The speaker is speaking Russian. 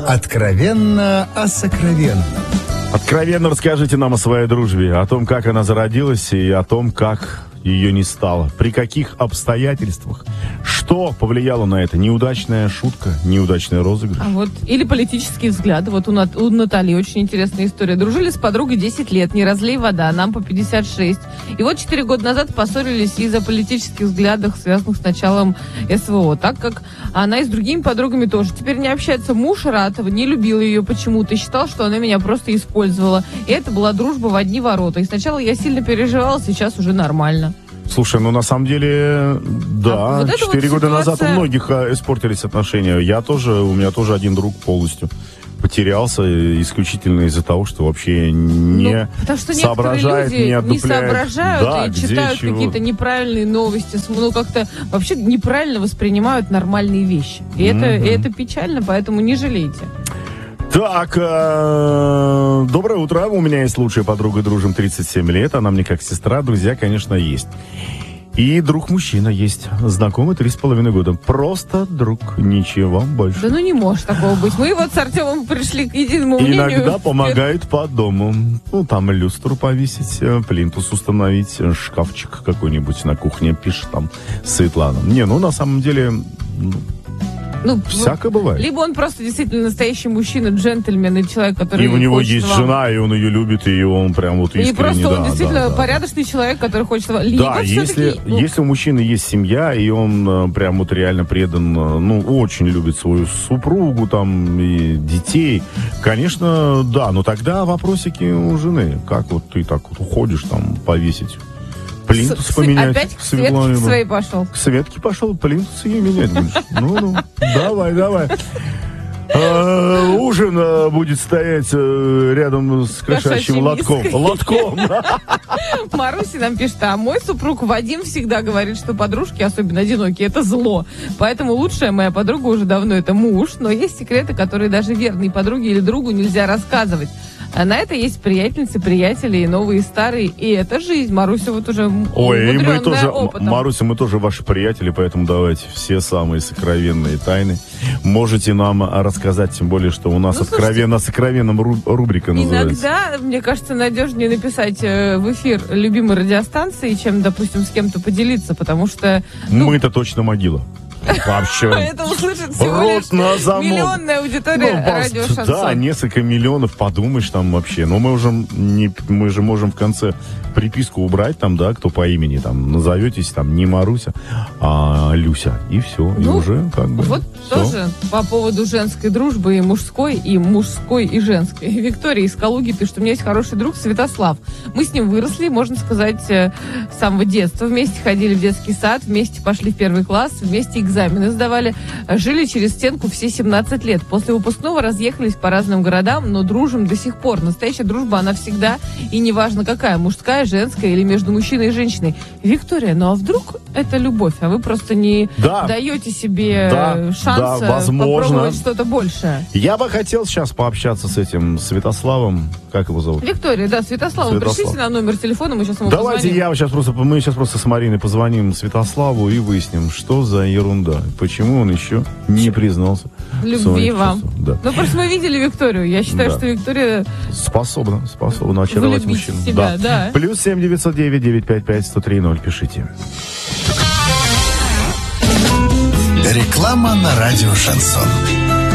Откровенно о сокровенном. Откровенно расскажите нам о своей дружбе, о том, как она зародилась и о том, как ее не стало. При каких обстоятельствах? Что повлияло на это? Неудачная шутка, неудачный розыгрыш? Или политические взгляды. Вот у Натальи очень интересная история. Дружили с подругой 10 лет, не разлей вода, нам по 56. И вот 4 года назад поссорились из-за политических взглядов, связанных с началом СВО. Так как она и с другими подругами тоже теперь не общается. Муж Ратова не любил ее почему-то и считал, что она меня просто использовала. И это была дружба в одни ворота. И сначала я сильно переживала, сейчас уже нормально. Слушай, на самом деле, да, 4 года назад у многих испортились отношения. У меня тоже один друг полностью потерялся исключительно из-за того, что вообще не соображает, не отдупляет. Не соображают и читают какие-то неправильные новости, как-то вообще неправильно воспринимают нормальные вещи. И это печально, поэтому не жалейте. Так, доброе утро. У меня есть лучшая подруга, дружим 37 лет. Она мне как сестра, друзья, конечно, есть. И друг-мужчина есть. Знакомый 3,5 года. Просто друг, ничего больше. Да не может такого быть. Мы вот с Артемом пришли к единому мнению. Иногда помогает по дому. Там люстру повесить, плинтус установить, шкафчик какой-нибудь на кухне, пишет там Светлана. На самом деле... всякое бывает. Либо он просто действительно настоящий мужчина, джентльмен, и человек, который... И у него есть жена, и он ее любит, и он прям вот искренне... И просто он действительно порядочный человек, который хочет... Либо если у мужчины есть семья, и он прям вот реально предан, очень любит свою супругу, там, и детей, конечно, да, но тогда вопросики у жены. Как вот ты так вот уходишь там повесить... Плинтус поменять. Опять к Светке своей пошел. К Светке пошел, плинтус ей менять будешь. Давай. Ужин будет стоять рядом с крошащим лотком. Маруся нам пишет, а мой супруг Вадим всегда говорит, что подружки, особенно одинокие, это зло. Поэтому лучшая моя подруга уже давно это муж, но есть секреты, которые даже верной подруге или другу нельзя рассказывать. А на это есть приятельницы, приятели, и новые, и старые. И это жизнь. Маруся вот уже умудренная опытом. Маруся, мы тоже ваши приятели, поэтому давайте все самые сокровенные тайны можете нам рассказать, тем более, что у нас сокровенном рубрика называется. Иногда, мне кажется, надежнее написать в эфир любимой радиостанции, чем, допустим, с кем-то поделиться, потому что... Мы-то точно могила. Вообще. Это услышит всего лишь миллионная аудитория радио Шансон. Да, несколько миллионов, подумаешь там вообще. Но мы же можем в конце приписку убрать там, да, кто по имени там назоветесь, там не Маруся, а Люся. И все. И уже как бы. Вот все. Тоже по поводу женской дружбы и мужской, и женской. Виктория из Калуги пишет, у меня есть хороший друг Святослав. Мы с ним выросли, можно сказать, с самого детства. Вместе ходили в детский сад, вместе пошли в 1 класс, вместе экзамены сдавали, жили через стенку все 17 лет. После выпускного разъехались по разным городам, но дружим до сих пор. Настоящая дружба, она всегда, и неважно какая, мужская, женская или между мужчиной и женщиной. Виктория, а вдруг это любовь, а вы просто не даете себе шанс попробовать что-то большее? Я бы хотел сейчас пообщаться с этим Святославом. Как его зовут? Виктория, Святослав. Пришлите на номер телефона, мы сейчас ему позвоним. Давайте мы сейчас просто с Мариной позвоним Святославу и выясним, что за ерунда. Почему он еще не признался? Любви вам. Да. Просто мы видели Викторию. Я считаю, что Виктория способна очаровать мужчину. Себя, да. Плюс 7-909-955-1030. Пишите. Реклама на радио Шансон.